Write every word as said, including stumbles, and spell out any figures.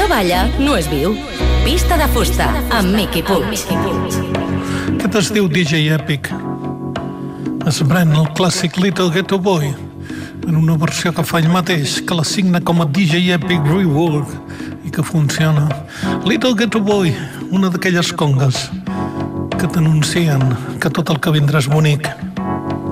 balla no és viu. Pista de fusta, amb Miqui Puig. Aquest es diu D J Epic. Es pren el clàssic Little Ghetto Boy en una versió que fa ell mateix, que l'assigna com a D J Epic Rework i que funciona. Little Ghetto Boy, una d'aquelles congues que t'anuncien que tot el que vindrà és bonic.